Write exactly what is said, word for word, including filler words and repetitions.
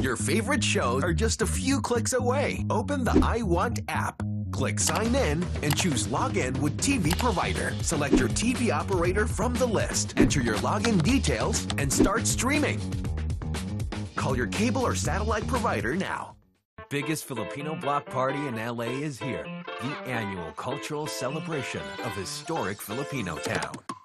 Your favorite shows are just a few clicks away. Open the I Want app. Click Sign In and choose Login with T V Provider. Select your T V operator from the list. Enter your login details and start streaming. Call your cable or satellite provider now. Biggest Filipino block party in L A is here. The annual cultural celebration of historic Filipino town.